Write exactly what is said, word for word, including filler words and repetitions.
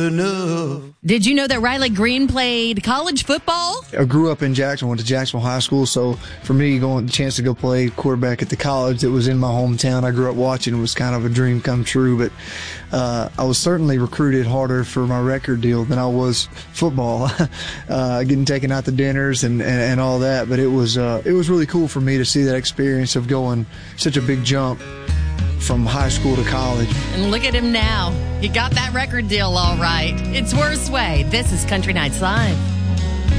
enough. Did you know that Riley Green played college football? I grew up in Jacksonville, went to Jacksonville High School, so for me, going the chance to go play quarterback at the college that was in my hometown, I grew up watching, was kind of a dream come true. But uh, I was certainly recruited harder for my record deal than I was football, uh, getting taken out to dinners and, and, and all that. But it was uh, it was really cool for me to see that experience of going such a big jump from high school to college. And look at him now. He got that record deal all right. It's Worst Way. This is Country Nights Live.